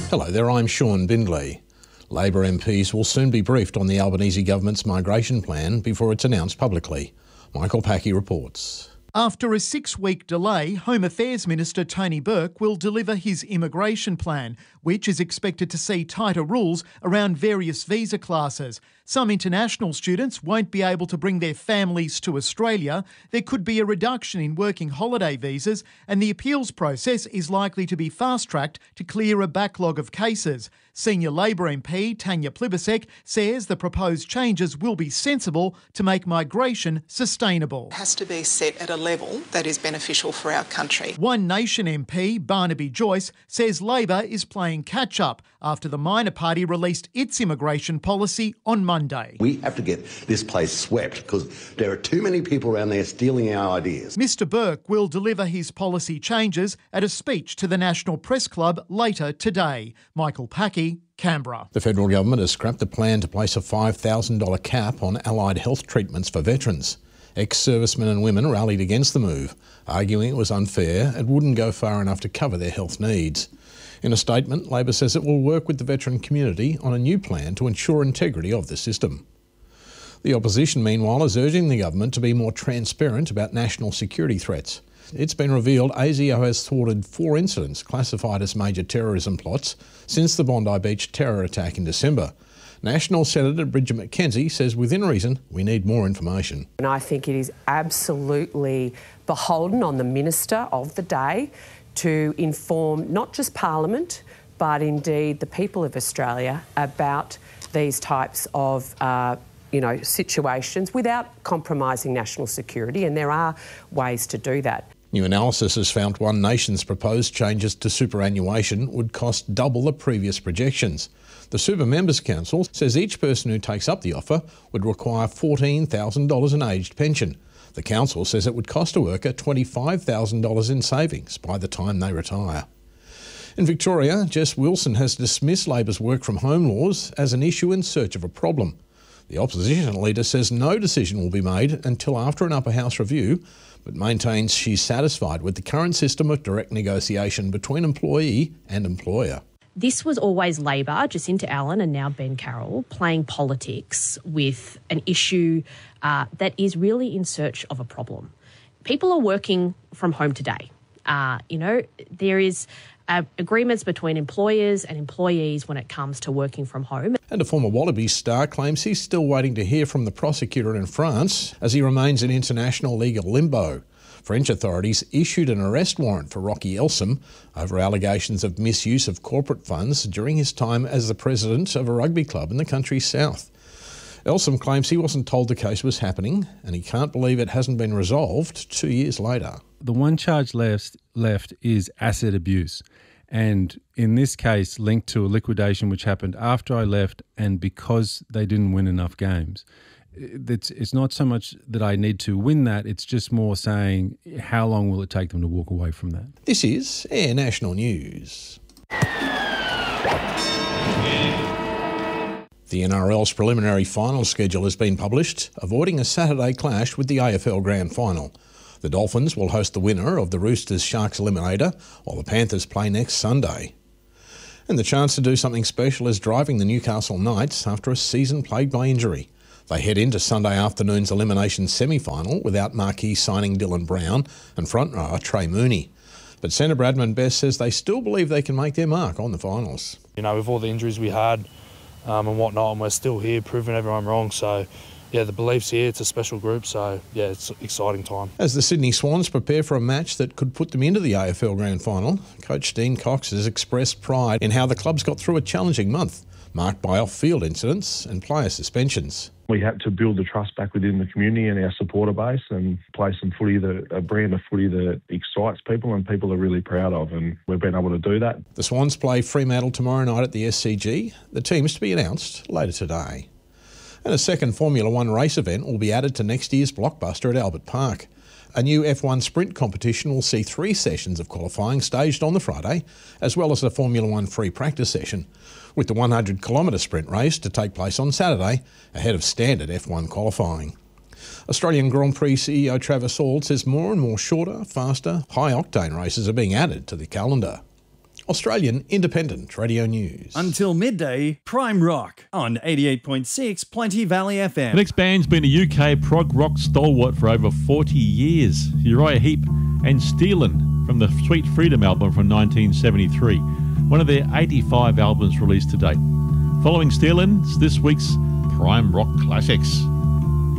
Hello there, I'm Sean Bindley. Labor MPs will soon be briefed on the Albanese government's migration plan before it's announced publicly. Michael Packey reports. After a 6-week delay, Home Affairs Minister Tony Burke will deliver his immigration plan, which is expected to see tighter rules around various visa classes. Some international students won't be able to bring their families to Australia. There could be a reduction in working holiday visas, and the appeals process is likely to be fast-tracked to clear a backlog of cases. Senior Labor MP Tanya Plibersek says the proposed changes will be sensible to make migration sustainable. It has to be set at a level that is beneficial for our country. One Nation MP Barnaby Joyce says Labor is playing catch-up after the minor party released its immigration policy on Monday. We have to get this place swept because there are too many people around there stealing our ideas. Mr Burke will deliver his policy changes at a speech to the National Press Club later today. Michael Packey, Canberra. The federal government has scrapped the plan to place a $5,000 cap on allied health treatments for veterans. Ex-servicemen and women rallied against the move, arguing it was unfair and wouldn't go far enough to cover their health needs. In a statement, Labor says it will work with the veteran community on a new plan to ensure integrity of the system. The opposition, meanwhile, is urging the government to be more transparent about national security threats. It's been revealed ASIO has thwarted 4 incidents classified as major terrorism plots since the Bondi Beach terror attack in December. National Senator Bridget McKenzie says within reason we need more information. And I think it is absolutely beholden on the Minister of the day to inform not just Parliament but indeed the people of Australia about these types of situations without compromising national security, and there are ways to do that. New analysis has found One Nation's proposed changes to superannuation would cost double the previous projections. The Super Members Council says each person who takes up the offer would require $14,000 in aged pension. The council says it would cost a worker $25,000 in savings by the time they retire. In Victoria, Jess Wilson has dismissed Labor's work from home laws as an issue in search of a problem. The opposition leader says no decision will be made until after an upper house review, but maintains she's satisfied with the current system of direct negotiation between employee and employer. This was always Labor, Jacinta Allen and now Ben Carroll, playing politics with an issue that is really in search of a problem. People are working from home today. There is agreements between employers and employees when it comes to working from home. And a former Wallabies star claims he's still waiting to hear from the prosecutor in France as he remains in international legal limbo. French authorities issued an arrest warrant for Rocky Elsom over allegations of misuse of corporate funds during his time as the president of a rugby club in the country's south. Elsom claims he wasn't told the case was happening and he can't believe it hasn't been resolved 2 years later. The one charge left is asset abuse, and in this case linked to a liquidation which happened after I left and because they didn't win enough games. It's not so much that I need to win that, it's just more saying how long will it take them to walk away from that. This is Air National News. The NRL's preliminary final schedule has been published, avoiding a Saturday clash with the AFL Grand Final. The Dolphins will host the winner of the Roosters-Sharks Eliminator, while the Panthers play next Sunday. And the chance to do something special is driving the Newcastle Knights after a season plagued by injury. They head into Sunday afternoon's elimination semi-final without marquee signing Dylan Brown and front rower Trey Mooney. But Centre Bradman Best says they still believe they can make their mark on the finals. With all the injuries we had and whatnot, and we're still here proving everyone wrong. So, the belief's here. It's a special group. So, it's an exciting time. As the Sydney Swans prepare for a match that could put them into the AFL Grand Final, Coach Dean Cox has expressed pride in how the club's got through a challenging month, marked by off-field incidents and player suspensions. We had to build the trust back within the community and our supporter base and play some footy, a brand of footy that excites people and people are really proud of, and we've been able to do that. The Swans play Fremantle tomorrow night at the SCG. The team's to be announced later today. And a second Formula One race event will be added to next year's blockbuster at Albert Park. A new F1 sprint competition will see 3 sessions of qualifying staged on the Friday, as well as a Formula One free practice session, with the 100-kilometre sprint race to take place on Saturday, ahead of standard F1 qualifying. Australian Grand Prix CEO Travis Auld says more and more shorter, faster, high-octane races are being added to the calendar. Australian Independent Radio News. Until midday, Prime Rock on 88.6 Plenty Valley FM. The next band's been a UK prog rock stalwart for over 40 years. Uriah Heep and Steelin from the Sweet Freedom album from 1973, one of their 85 albums released to date. Following Steelin, this week's Prime Rock Classics.